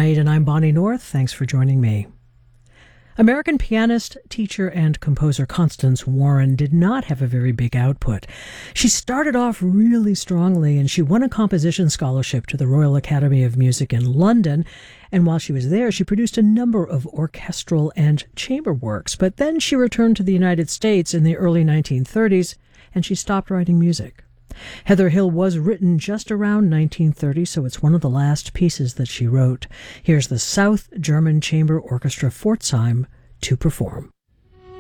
Night, and I'm Bonnie North. Thanks for joining me. American pianist, teacher, and composer Constance Warren did not have a very big output. She started off really strongly, and she won a composition scholarship to the Royal Academy of Music in London. And while she was there, she produced a number of orchestral and chamber works. But then she returned to the United States in the early 1930s, and she stopped writing music. Heather Hill was written just around 1930, so it's one of the last pieces that she wrote. Here's the South German Chamber Orchestra Pforzheim to perform.